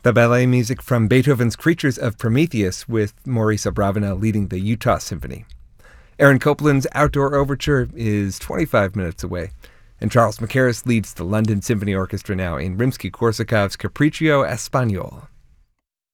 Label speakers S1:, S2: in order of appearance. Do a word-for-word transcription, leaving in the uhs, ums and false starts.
S1: The ballet music from Beethoven's Creatures of Prometheus, with Maurice Abravanel leading the Utah Symphony. Aaron Copland's Outdoor Overture is twenty-five minutes away, and Charles Mackerras leads the London Symphony Orchestra now in Rimsky-Korsakov's Capriccio Espagnol.